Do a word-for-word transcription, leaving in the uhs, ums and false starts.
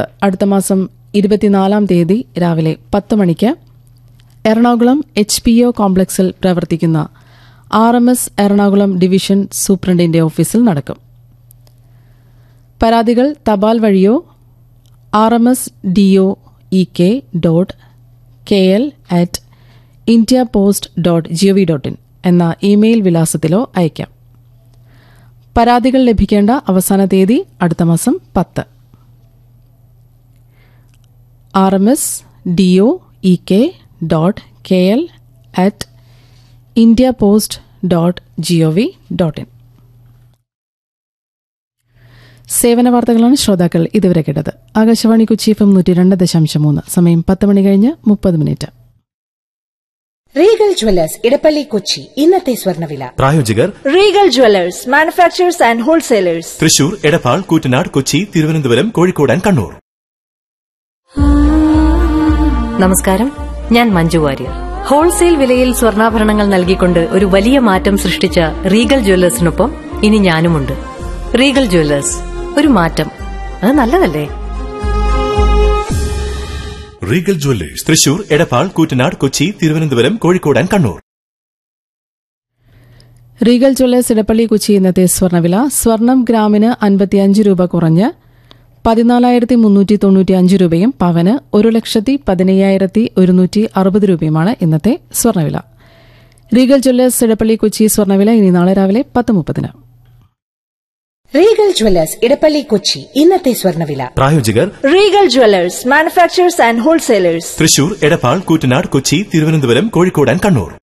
അടുത്ത മാസം ഇരുപത്തിനാലാം തീയതി രാവിലെ പത്ത് മണിക്ക് എറണാകുളം എച്ച് പി ഒ കോംപ്ലക്സിൽ പ്രവർത്തിക്കുന്ന R M S Ernakulam division സൂപ്രണ്ടിന്റെ ഓഫീസിൽ നടക്കും. പരാതികൾ തപാൽ വഴിയോ R M S D O E K dot K L at India post dot G O V dot in എന്ന ഇമെയിൽ വിലാസത്തിലോ അയയ്ക്കാം. പരാതികൾ ലഭിക്കേണ്ട അവസാന തീയതി അടുത്ത മാസം പത്ത്. R M S D O E K dot K L at India post dot G O V dot in. സേവന വാർത്തകളാണ് ശ്രോതാക്കൾ ഇതുവരെ കേട്ടത്. ആകാശവാണി കൊച്ചി എഫ് എം നൂറ്റി രണ്ട് ദശാംശം മൂന്ന്. സമയം പത്ത് മണി കഴിഞ്ഞ് മുപ്പത് minute. Regal Jewellers Edappally Kochi ഇന്നത്തെ സ്വർണ്ണവില. പ്രായോജകർ Regal Jewellers manufacturers and wholesalers, Thrissur, Edappal, Koottanad, Kochi, Thiruvananthapuram, Kozhikode and Kannur. നമസ്കാരം, ഞാൻ മഞ്ജു വാര്യർ. ഹോൾസെയിൽ വിലയിൽ സ്വർണ്ണാഭരണങ്ങൾ നൽകിക്കൊണ്ട് ഒരു വലിയ മാറ്റം സൃഷ്ടിച്ച റീഗൽ ജ്വല്ലേഴ്സിനൊപ്പം ഇനി ഞാനുമുണ്ട്. റീഗൽ ജ്വല്ലേഴ്സ്, ഒരു മാറ്റം, അത് നല്ലതല്ലേ? Regal Jewellers, Thrissur, Edappal, Koottanad, Kochi, Thiruvananthapuram, Kozhikode and Kannur. Regal Jewellers Edappally Kochi ഇന്നത്തെ സ്വർണ്ണവില. സ്വർണം ഗ്രാമിന് അൻപത്തിയഞ്ച് രൂപ കുറഞ്ഞ് പതിനാലായിരത്തി മുന്നൂറ്റി തൊണ്ണൂറ്റി അഞ്ച് രൂപയും പവന് ഒരു ലക്ഷത്തി പതിനയ്യായിരത്തി ഒരുന്നൂറ്റി അറുപത് രൂപയുമാണ് ഇന്നത്തെ സ്വർണ്ണവില. റീഗൽ ജ്വല്ലേഴ്സ് ഇടപ്പള്ളി കൊച്ചി സ്വർണ്ണവില ഇനി നാളെ രാവിലെ പത്ത് മുപ്പതിന്. റീഗൽ ജ്വല്ലേഴ്സ് ഇടപ്പള്ളി കൊച്ചി ഇന്നത്തെ സ്വർണ്ണവില. പ്രായോജകർ Regal Jewellers manufacturers and wholesalers, Thrissur, Edappal, Koottanad, Kochi, Thiruvananthapuram, Kozhikode and Kannur.